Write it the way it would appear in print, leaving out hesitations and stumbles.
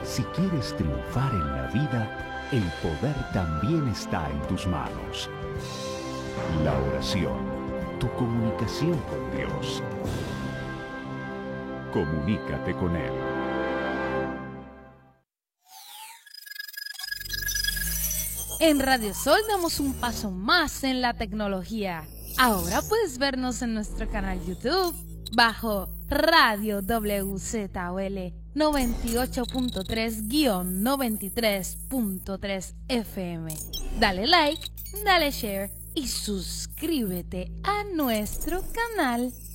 Si quieres triunfar en la vida, el poder también está en tus manos. La oración, tu comunicación con Dios. Comunícate con Él. En Radio Sol damos un paso más en la tecnología. Ahora puedes vernos en nuestro canal YouTube bajo Radio WZOL 98.3-93.3 FM. Dale like, dale share y suscríbete a nuestro canal.